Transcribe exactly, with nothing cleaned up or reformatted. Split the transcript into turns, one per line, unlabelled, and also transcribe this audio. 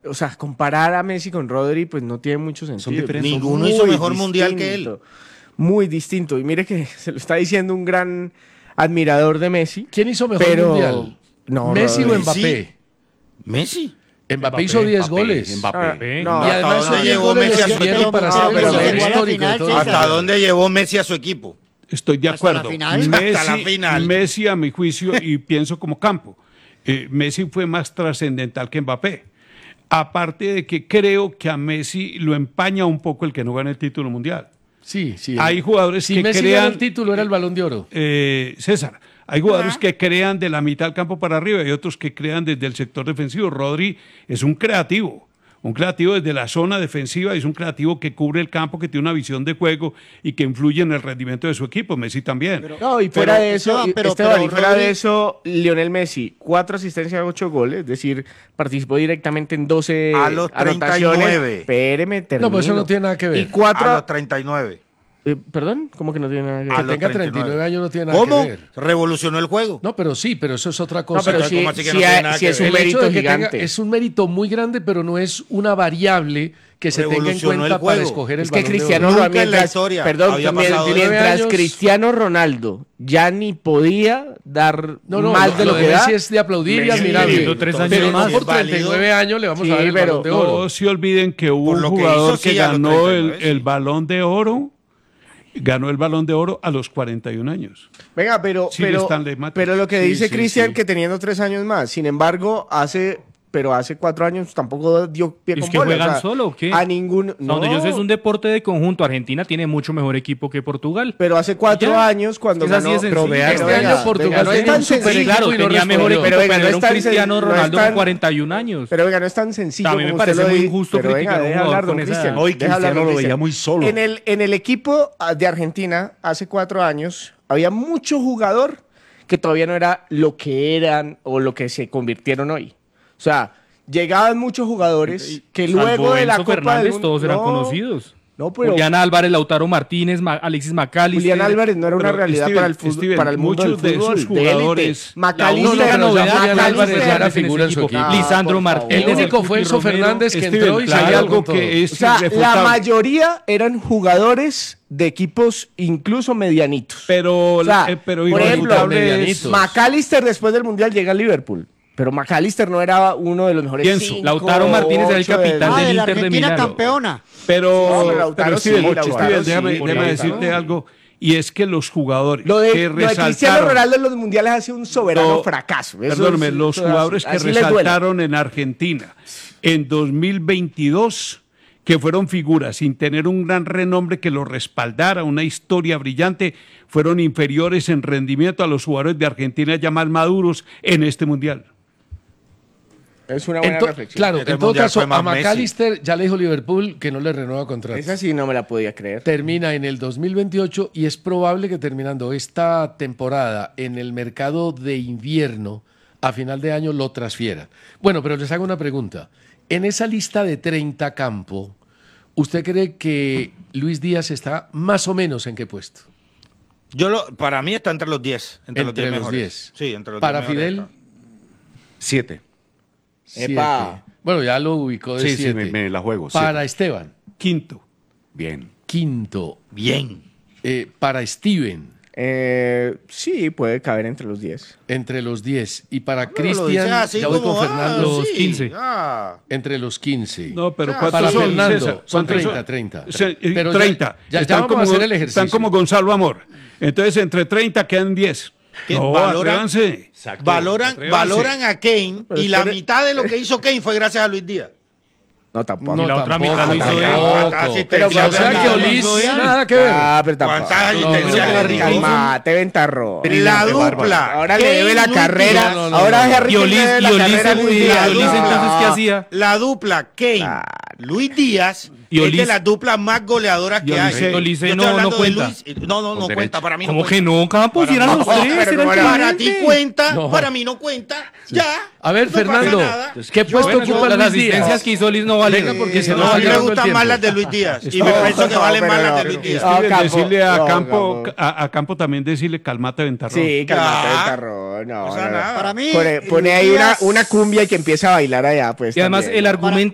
o sea, comparar a Messi con Rodri, pues no tiene mucho sentido.
diferentes.
Son
Ninguno
muy
hizo mejor mundial que él.
distinto, Muy distinto. Y mire que se lo está diciendo un gran admirador de Messi.
¿Quién hizo mejor
pero...
mundial?
No,
¿Messi
Rodri.
o Mbappé?
Messi.
Mbappé hizo diez goles.
Mbappé.
Ah, no,
Y además
¿hasta dónde
esos diez
llegó
goles
Messi
le
a su
sirvieron
equipo?
para
No,
ser el
pero
goleador
Messi-
histórico de todos los
¿Hasta
tiempos.
dónde llevó Messi a su equipo?
Estoy de
Hasta la
acuerdo.
final.
Messi,
Hasta la final.
Messi, a mi juicio, y pienso como Campo, eh, Messi fue más trascendental que Mbappé. Aparte de que creo que a Messi lo empaña un poco el que no gane el título mundial.
Sí, sí.
Hay jugadores
si
que
Messi
crean...
gana el título, era el Balón de Oro.
Eh, César, hay jugadores que crean de la mitad del campo para arriba y otros que crean desde el sector defensivo. Rodri es un creativo, un creativo desde la zona defensiva, es un creativo que cubre el campo, que tiene una visión de juego y que influye en el rendimiento de su equipo. Messi también.
Pero-
No, y fuera
Pero,
de eso,
Esteban, pero-
Esteban,
pero
y fuera
Rodri-
de eso, Lionel Messi, cuatro asistencias, ocho goles, es decir, participó directamente en doce
A los
anotaciones.
treinta y nueve.
Espéreme, termino.
No, pues eso no tiene nada que ver.
Y cuatro...
A los treinta y nueve.
eh, ¿Perdón? ¿Cómo que no tiene nada que ver?
A
Que
los
tenga
treinta y
treinta y nueve
nueve
años no tiene nada
¿Cómo?
que ver.
Revolucionó el juego.
No, pero sí, pero eso es otra
No,
cosa.
pero
Entonces,
sí,
¿cómo así que
sí
no tiene
hay-
nada
sí
que
es
ver?
un
El hecho
mérito
de que tenga-
gigante.
es un mérito muy grande, pero no es una variable que se tenga en
Revolucionó
cuenta
el
para
juego.
escoger el
Es que
Balón de
Cristiano
Oro.
Nunca
Ronaldo,
en la
mientras,
historia
perdón,
había
mien-
pasado eso.
mientras
años.
Cristiano Ronaldo ya ni podía dar
No, no,
más de lo,
de
que da.
Messi es de aplaudir y
Messi,
admirable.
teniendo tres años
pero no
más.
por
Válido.
treinta y nueve años le vamos
Sí,
a dar el
pero
Balón de Oro.
No se olviden que hubo
Por
un
lo que
jugador
hizo,
que
sí, a los
ganó
treinta y
el,
nueve, sí.
el Balón de Oro, ganó el Balón de Oro a los cuarenta y un años.
Venga, pero,
Sigue
pero,
Stanley Matthews.
pero lo que
Sí,
dice
sí,
Cristian,
sí.
que teniendo tres años más, sin embargo, hace, pero hace cuatro años tampoco dio pie
¿Es
con
que
bola,
juegan
o sea,
solo o qué?
A ningún...
Hasta donde yo sé es un deporte de conjunto. Argentina tiene mucho mejor equipo que Portugal.
Pero hace cuatro
Ya.
años cuando
Es así
ganó...
de sencillo.
pero
Este
venga,
año Portugal
venga, no es
tiene
tan
un super
sencillo.
Claro,
equipo y no
tenía mejor
respondió.
equipo,
Pero
pero,
venga, no
era
es
un
tan
Cristiano
sen- no es
Ronaldo
tan-
con cuarenta y un años.
Pero venga, no es tan sencillo
También me
como usted
parece
lo
muy
di-
injusto
pero venga,
criticar a un
deja
jugador
hablar, don
con esa
Cristian.
edad.
Hoy
Deja hablar,
Cristiano
don
lo veía
Cristian.
muy solo.
En el, en el equipo ah, de Argentina, hace cuatro años, había mucho jugador que todavía no era lo que eran o lo que se convirtieron hoy. O sea, llegaban muchos jugadores que
Salvo
luego de la
Enzo
Copa
Fernández,
del Mundo...
todos eran
No,
conocidos.
No, pero
Julián Álvarez, Lautaro Martínez, Ma- Alexis McAllister.
Julián Álvarez no era una
Pero,
realidad
Steven,
para el fútbol,
Steven,
para el mundo del
muchos de
fútbol.
esos
de élite.
jugadores-
La
Macalister,
única
pero
novedad
Julián
de
Álvarez
Álvarez
ya era
en
figura en su
equipo.
equipo.
Lisandro
por
Martínez.
El único fue Enzo
Romero.
Fernández que
Steven,
entró y
hay
salió
algo
con todo.
que
O
es
sea, la
irrefutable.
mayoría eran jugadores de equipos incluso medianitos.
Pero,
O sea,
eh, pero
por ejemplo,
irrefutable es-
McAllister después del Mundial llega a Liverpool. Pero McAllister no era uno de los mejores
Pienso.
cinco,
Lautaro Martínez era el
ocho
capitán
Ah,
del
de la
Inter de
Argentina
Milano.
campeona.
Pero,
No, pero
pero,
Lautaro
Steven,
sí, Lautaro
Steven,
sí,
déjame,
por
déjame
Lautaro.
decirte algo, y es que los jugadores
Lo de,
que
lo de Cristiano
resaltaron,
Ronaldo en los mundiales ha sido un soberano
No,
fracaso. Eso
perdóname,
es-
los
eso-
jugadores que
así les duele.
resaltaron en Argentina en dos mil veintidós, que fueron figuras sin tener un gran renombre que lo respaldara, una historia brillante, fueron inferiores en rendimiento a los jugadores de Argentina ya más maduros en este mundial.
Es una buena
En to-
reflexión.
claro,
Este
en todo
mundial
caso,
fue más
a McAllister ya le dijo Liverpool que no le renueva contrato.
Esa sí no me la podía creer.
Termina en el dos mil veintiocho y es probable que terminando esta temporada en el mercado de invierno a final de año lo transfieran. Bueno, pero les hago una pregunta. En esa lista de treinta campo, ¿usted cree que Luis Díaz está más o menos en qué puesto?
Yo lo, para mí está entre los diez. Entre, los
Entre
diez
los
mejores.
diez.
Sí, entre los
Para
diez mejores
Fidel,
está.
Siete.
Epa.
siete. Bueno, ya lo ubicó de
Sí, sí,
siete.
me, me la juego.
Para
siete.
Esteban,
Quinto.
Bien.
quinto.
Bien.
Eh, para Steven,
Eh, sí, puede caber entre los diez.
entre los diez. Y para
Pero lo
Cristian,
dices así
ya voy con
como, ah,
Fernando,
los
sí,
quince.
ah.
entre los quince.
No, pero
Ah,
¿cuántos
para
son,
Fernando,
César?
son
¿Cuántos
treinta, treinta.
O sea, eh,
Pero ya-
treinta.
ya- ya
están,
vamos a
como,
hacer el ejercicio.
están como Gonzalo Amor. Entonces, entre treinta quedan diez.
¿Qué?
No,
Valoran-
atrévanse.
Valoran,
Atrévanse.
valoran a Kane
Pero
y la
espere-
mitad de lo que hizo Kane fue gracias a Luis Díaz.
No, tampoco.
No,
Y la otra
tampoco,
mitad lo hizo él.
tampoco.
Casi
Pero,
te-
O sea que
Claro,
Olis,
hizo él.
nada que ver.
Ah, pero tampoco.
¿Cuántas
No,
asistencias
no,
le dio?
Calmate, ventarro.
La dupla.
Ahora le
Kane,
debe la
Luis
carrera.
Díaz.
No, no, no,
Ahora
no.
Harry
Y Olis,
le debe
y
la
Olis,
carrera a Luis
y
Díaz.
Olis,
No.
entonces, ¿qué hacía?
La dupla Kane,
Claro.
Luis Díaz
Y
es de
Olis-
las duplas más goleadoras
Y
que hay.
Olise-
Olise
Yo estoy
no- no
hablando de
cuenta.
Luis- No, no, no
Con
cuenta.
derecho.
Para mí no
¿Cómo
cuenta.
que no, Campos? Si eran los
No,
tres,
pero
era
¿cómo era?
Para ti
evidente.
cuenta,
No.
para mí no cuenta. Ya.
A ver,
no pasa
Fernando,
nada.
¿qué puesto
Bueno,
ocupa
las
Luis
asistencias
Díaz?
que hizo Olis no valen.
Venga, porque se
No,
nos
a
va
mí me
acabando el
gustan
tiempo.
más las de Luis Díaz. Y me
No,
pienso que
no,
valen más
pero
las de
no.
Luis Díaz.
Ah,
Steven,
Campo.
decirle a,
No,
Campo,
Campo.
a, a Campo también decirle calmate, ventarrón.
Sí, calmate,
Ya.
ventarro. No,
O sea,
no, no.
nada.
Para mí,
Pone, pone
Luis
ahí una,
Díaz-
una cumbia y que empieza a bailar allá, pues.
Y además
también.
el argumento